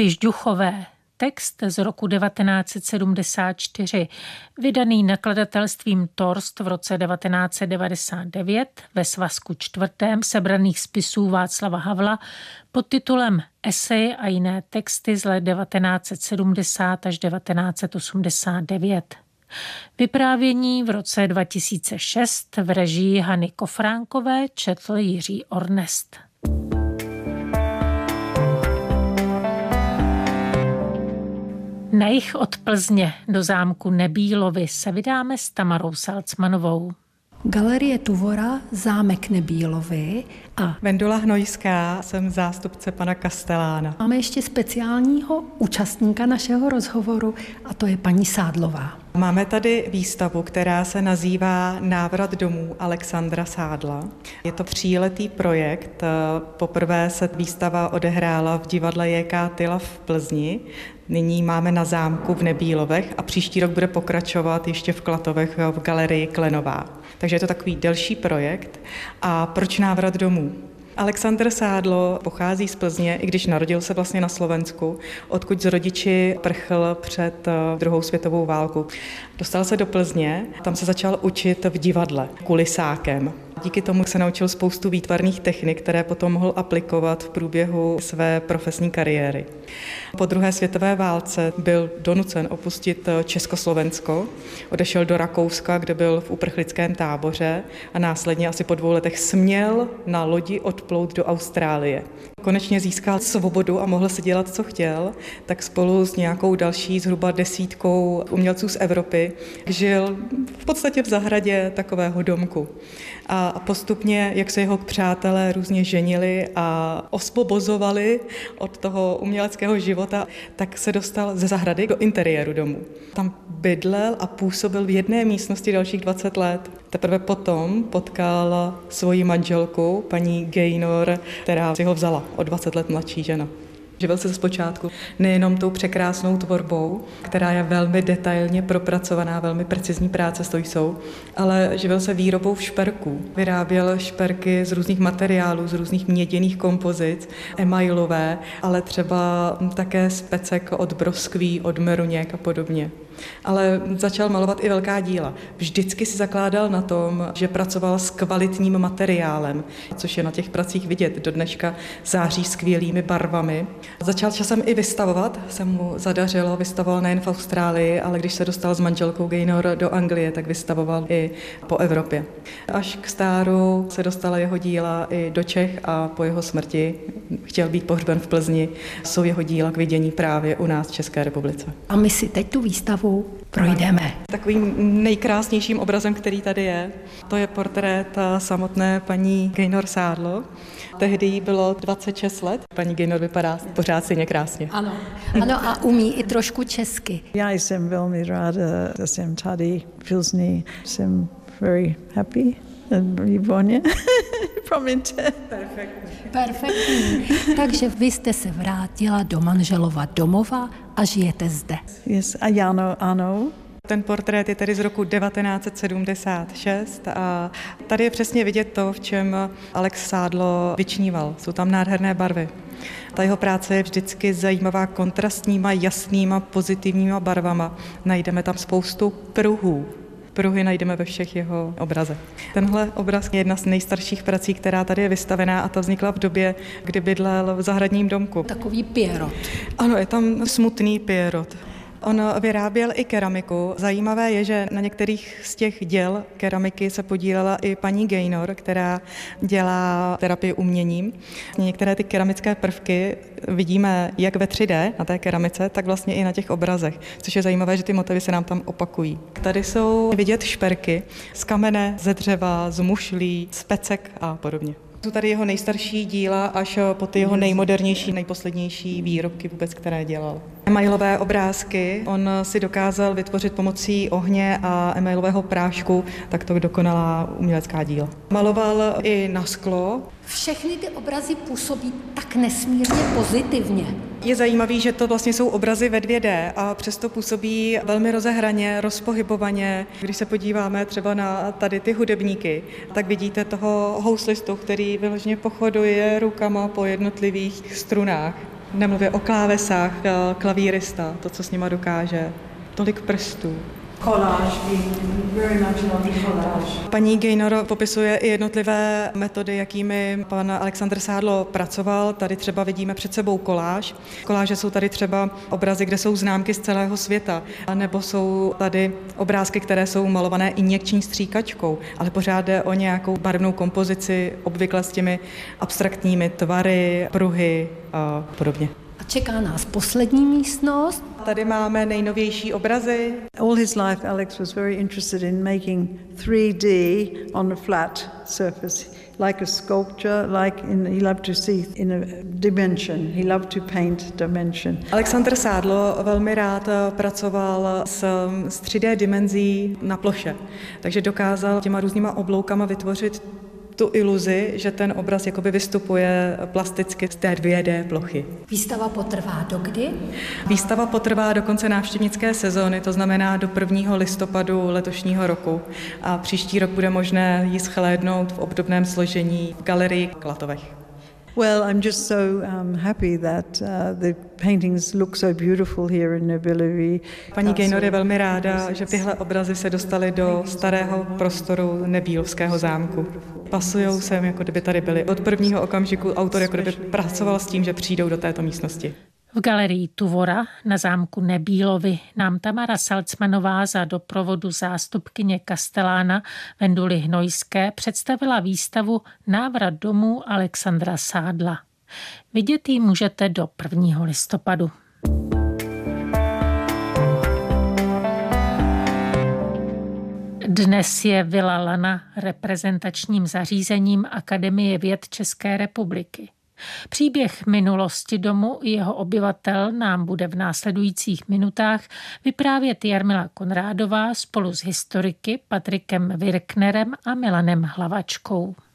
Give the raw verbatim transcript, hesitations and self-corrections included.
Pižďuchové. Text z roku devatenáct set sedmdesát čtyři, vydaný nakladatelstvím Torst v roce devatenáct set devadesát devět ve svazku čtvrtém sebraných spisů Václava Havla pod titulem Eseje a jiné texty z let devatenáct set sedmdesát až devatenáct set osmdesát devět. Vyprávění v roce dva tisíce šest v režii Hany Kofránkové četl Jiří Ornest. Na jih od Plzně do zámku Nebílovy se vydáme s Tamarou Salcmanovou. Galerie Tuvora, zámek Nebílovy a Vendula Hnojská, jsem zástupce pana Kastelána. Máme ještě speciálního účastníka našeho rozhovoru a to je paní Sádlová. Máme tady výstavu, která se nazývá Návrat domů Alexandra Sádla. Je to tříletý projekt. Poprvé se výstava odehrála v divadle J K Tyla v Plzni. Nyní máme na zámku v Nebílovech a příští rok bude pokračovat ještě v Klatovech v galerii Klenová. Takže je to takový delší projekt. A proč návrat domů? Alexandr Sádlo pochází z Plzně, i když narodil se vlastně na Slovensku, odkud z rodiči prchl před druhou světovou válkou. Dostal se do Plzně, tam se začal učit v divadle kulisákem. Díky tomu se naučil spoustu výtvarných technik, které potom mohl aplikovat v průběhu své profesní kariéry. Po druhé světové válce byl donucen opustit Československo, odešel do Rakouska, kde byl v uprchlickém táboře a následně asi po dvou letech směl na lodi odplout do Austrálie. Konečně získal svobodu a mohl si dělat, co chtěl, tak spolu s nějakou další zhruba desítkou umělců z Evropy žil v podstatě v zahradě takového domku. A postupně, jak se jeho přátelé různě ženili a osvobozovali od toho uměleckého života, tak se dostal ze zahrady do interiéru domu. Tam bydlel a působil v jedné místnosti dalších dvacet let. Teprve potom potkal svoji manželku, paní Gaynor, která si ho vzala, o dvacet let mladší žena. Živil se zpočátku nejenom tou překrásnou tvorbou, která je velmi detailně propracovaná, velmi precizní práce to jsou, ale živil se výrobou šperků. Vyráběl šperky z různých materiálů, z různých měděných kompozic, emailové, ale třeba také z pecek od broskví, od meruněk a podobně. Ale začal malovat i velká díla. Vždycky si zakládal na tom, že pracoval s kvalitním materiálem, což je na těch pracích vidět. Do dneška září skvělými barvami. Začal časem i vystavovat, se mu zadařilo, vystavoval nejen v Austrálii, ale když se dostal s manželkou Gaynor do Anglie, tak vystavoval i po Evropě. Až k stáru se dostala jeho díla i do Čech a po jeho smrti chtěl být pohřben v Plzni. Jsou jeho díla k vidění právě u nás v České republice. A my si teď tu výstavu projdeme. Takovým nejkrásnějším obrazem, který tady je, to je portrét samotné paní Gaynor Sádlo. Tehdy jí bylo dvacet šest let. Paní Gaynor vypadá pořád stejně krásně. Ano. Ano a umí i trošku česky. Já jsem velmi ráda, že jsem tady v Plzni. Jsem very happy. Výborně. Promiňte. Perfektní. Perfektní. Takže vy jste se vrátila do manželova domova a žijete zde. Yes. A Jano, ano. Ten portrét je tedy z roku devatenáct set sedmdesát šest a tady je přesně vidět to, v čem Alex Sádlo vyčníval. Jsou tam nádherné barvy. Ta jeho práce je vždycky zajímavá kontrastníma, jasnýma, pozitivníma barvama. Najdeme tam spoustu pruhů. Pruhy najdeme ve všech jeho obrazech. Tenhle obraz je jedna z nejstarších prací, která tady je vystavená a ta vznikla v době, kdy bydlel v zahradním domku. Takový Pierrot. Ano, je tam smutný Pierrot. On vyráběl i keramiku. Zajímavé je, že na některých z těch děl keramiky se podílela i paní Gaynor, která dělá terapii uměním. Některé ty keramické prvky vidíme jak ve tři dé na té keramice, tak vlastně i na těch obrazech, což je zajímavé, že ty motivy se nám tam opakují. Tady jsou vidět šperky z kamene, ze dřeva, z mušlí, z pecek a podobně. Jsou tady jeho nejstarší díla až po ty jeho nejmodernější, nejposlednější výrobky vůbec, které dělal. Emailové obrázky on si dokázal vytvořit pomocí ohně a emailového prášku, tak to dokonalá umělecká díla. Maloval i na sklo. Všechny ty obrazy působí tak nesmírně pozitivně. Je zajímavý, že to vlastně jsou obrazy ve dvě dé a přesto působí velmi rozehraně, rozpohybovaně. Když se podíváme třeba na tady ty hudebníky, tak vidíte toho houslistu, který vyloženě pochoduje rukama po jednotlivých strunách. Nemluvě o klávesách, klavírista, to, co s nima dokáže. Tolik prstů. Collage, we very much love collage. Paní Gaynor popisuje i jednotlivé metody, jakými pan Alexandr Sádlo pracoval. Tady třeba vidíme před sebou koláž. Koláže jsou tady třeba obrazy, kde jsou známky z celého světa, nebo jsou tady obrázky, které jsou malované injekční stříkačkou, ale pořád jde o nějakou barevnou kompozici, obvykle s těmi abstraktními tvary, pruhy a podobně. A čeká nás poslední místnost. Tady máme nejnovější obrazy. All his life, Alex was very interested in making three D on a flat surface, like a sculpture, like in, he loved to see in a dimension. He loved to paint dimension. Alexandr Sádlo velmi rád pracoval s, s tři dé dimenzí na ploše, takže dokázal těma různýma obloukama vytvořit tu iluzi, že ten obraz jakoby vystupuje plasticky z té dvě dé plochy. Výstava potrvá do kdy? Výstava potrvá do konce návštěvnické sezóny, to znamená do prvního listopadu letošního roku. A příští rok bude možné ji shlédnout v obdobném složení v galerii Klatovech. Well, I'm just so um, happy that uh, the paintings look so beautiful here in Nebylivy. Paní Gaynor je velmi ráda, že tyhle obrazy se dostaly do starého prostoru Nebílovského zámku. Pasujou sem, jako kdyby tady byly. Od prvního okamžiku autor jako kdyby pracoval s tím, že přijdou do této místnosti. V galerii Tuvora na zámku Nebílovy nám Tamara Salcmanová za doprovodu zástupkyně Kastelána Venduly Hnojské představila výstavu Návrat domů Alexandra Sádla. Vidět ji můžete do prvního listopadu. Dnes je Vila Lana reprezentačním zařízením Akademie věd České republiky. Příběh minulosti domu i jeho obyvatel nám bude v následujících minutách vyprávět Jarmila Konrádová spolu s historiky Patrikem Virknerem a Milanem Hlavačkou.